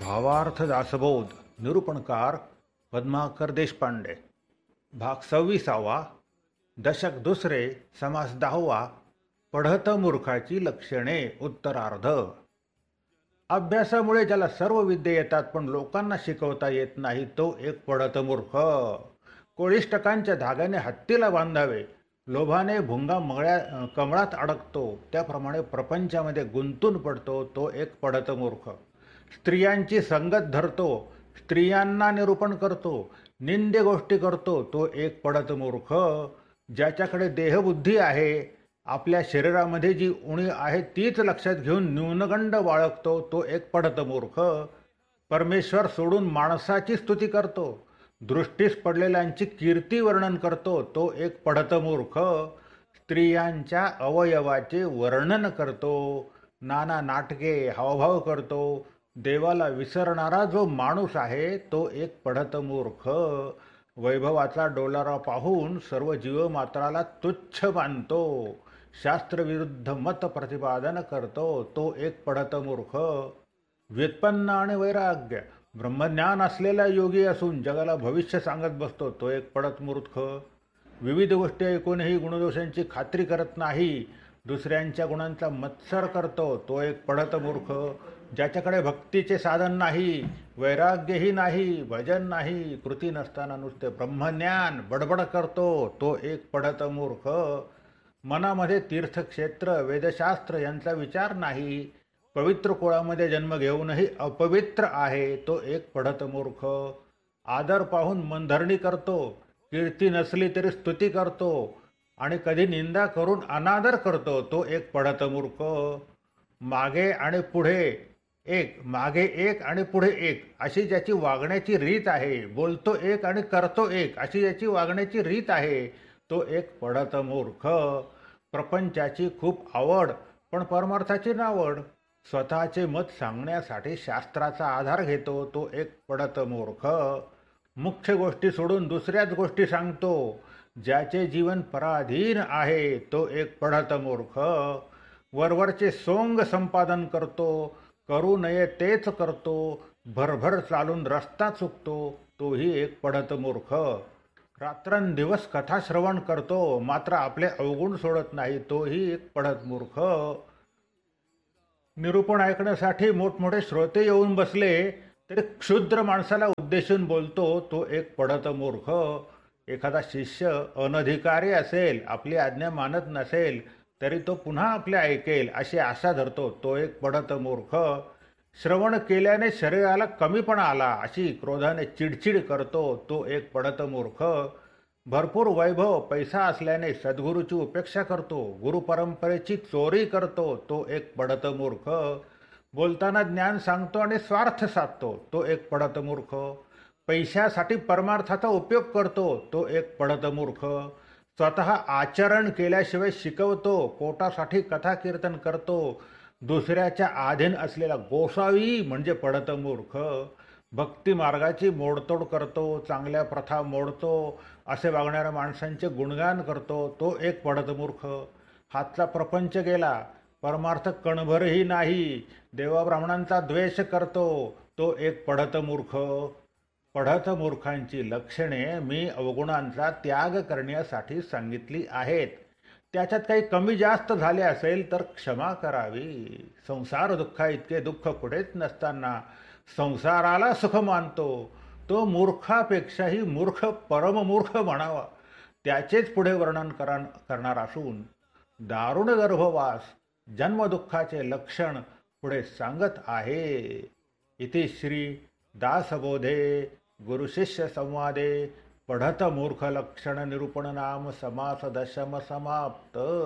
भावार्थ दासबोध निरूपणकार पद्माकर देशपांडे. भाग 26. दशक दुसरे, समास 10. पढत मूर्खाची लक्षणे. उत्तरार्ध. अभ्यासामुळे ज्याला सर्व विद्या येतात पण लोकांना शिकवता येत नाही तो एक पढत मूर्ख. कोळिष्टकांच्या धाग्याने हत्तीला बांधावे, लोभाने भुंगा कमळात अडकतो, त्याप्रमाणे प्रपंचामध्ये गुंतून पडतो तो एक पढत मूर्ख. स्त्रियांची संगत धरतो, स्त्रियांना निरूपण करतो, निंद्य गोष्टी करतो तो एक पढत मूर्ख. ज्याच्याकडे देहबुद्धी आहे, आपल्या शरीरामध्ये जी उणी आहे तीच लक्षात घेऊन न्यूनगंड बाळगतो तो एक पढत मूर्ख. परमेश्वर सोडून माणसाची स्तुती करतो, दृष्टीस पडलेल्यांची कीर्ती वर्णन करतो तो एक पढत मूर्ख. स्त्रियांच्या अवयवाचे वर्णन करतो, नाना नाटके हावभाव करतो, देवाला विसरणारा जो माणूस आहे तो एक पढत मूर्ख. वैभवाचा डोलारा पाहून सर्व जीवमात्राला तुच्छ मानतो, शास्त्रविरुद्ध मत प्रतिपादन करतो तो एक पढत मूर्ख. व्युत्पन्न आणि वैराग्य, ब्रह्मज्ञान असलेला योगी असून जगाला भविष्य सांगत बसतो तो एक पढत मूर्ख. विविध गोष्टी ऐकूनही गुणदोषांची खात्री करत नाही, दुसऱ्यांच्या गुणांचा मत्सर करतो तो एक पढत मूर्ख. ज्याच्याकडे भक्तीचे साधन नाही, वैराग्यही नाही, भजन नाही, कृती नसताना नुसते ब्रह्मज्ञान बडबड करतो तो एक पढत मूर्ख. मनामध्ये तीर्थक्षेत्र वेदशास्त्र यांचा विचार नाही, पवित्र कुळामध्ये जन्म घेऊनही अपवित्र आहे तो एक पढत मूर्ख. आदर पाहून मनधरणी करतो, कीर्ती नसली तरी स्तुती करतो आणि कधी निंदा करून अनादर करतो तो एक पढत मूर्ख. मागे आणि पुढे एक, मागे एक आणि पुढे एक अशी ज्याची वागण्याची रीत आहे, बोलतो एक आणि करतो एक अशी ज्याची वागण्याची रीत आहे तो एक पढत मूर्ख. प्रपंचाची खूप आवड पण परमार्थाची नावड, स्वतःचे मत सांगण्यासाठी शास्त्राचा आधार घेतो तो एक पढत मूर्ख. मुख्य गोष्टी सोडून दुसऱ्याच गोष्टी सांगतो, ज्याचे जीवन पराधीन आहे तो एक पढत मूर्ख. वरवरचे सोंग संपादन करतो, करू नये तेच करतो, भरभर चालून रस्ता चुकतो तोही एक पढत मूर्ख. रात्रंदिवस कथा श्रवण करतो मात्र आपले अवगुण सोडत नाही तोही एक पढत मूर्ख. निरूपण ऐकण्यासाठी मोठमोठे श्रोते येऊन बसले तरी क्षुद्र माणसाला उद्देशून बोलतो तो एक पढत मूर्ख. एखादा शिष्य अनधिकारी असेल, आपली आज्ञा मानत नसेल तरी तो पुन्हा आपले ऐकेल अशी आशा धरतो तो एक पढत मूर्ख. श्रवण केल्याने शरीराला कमीपणा आला अशी क्रोधाने चिडचिड करतो तो एक पढत मूर्ख. भरपूर वैभव पैसा असल्याने सद्गुरूची उपेक्षा करतो, गुरुपरंपरेची चोरी करतो तो एक पढत मूर्ख. बोलताना ज्ञान सांगतो आणि स्वार्थ साधतो तो एक पढत मूर्ख. पैशासाठी परमार्थाचा उपयोग करतो तो एक पढत मूर्ख. स्वतः आचरण केल्याशिवाय शिकवतो, पोटासाठी कथा कीर्तन करतो, दुसऱ्याच्या अधीन असलेला गोसावी म्हणजे पढत मूर्ख. भक्ती मार्गाची मोडतोड करतो, चांगल्या प्रथा मोडतो, असे वागणाऱ्या माणसांचे गुणगान करतो तो एक पढत मूर्ख. हातचा प्रपंच गेला, परमार्थ कणभरही नाही, देवाब्राह्मणांचा द्वेष करतो तो एक पढत मूर्ख. पढत मूर्खांची लक्षणे मी अवगुणांचा त्याग करण्यासाठी सांगितली आहेत. त्याच्यात काही कमी जास्त झाले असेल तर क्षमा करावी. संसार दुःखा इतके दुःख कुठेच नसताना संसाराला सुख मानतो तो मूर्खापेक्षाही मूर्ख परममूर्ख म्हणावा. त्याचेच पुढे वर्णन करणार असून दारुण गर्भवास जन्मदुःखाचे लक्षण पुढे सांगत आहे. इति श्री दासबोधे गुरुशिष्य संवादे पढत मूर्ख लक्षण निरूपण नाम समास दशम समाप्त.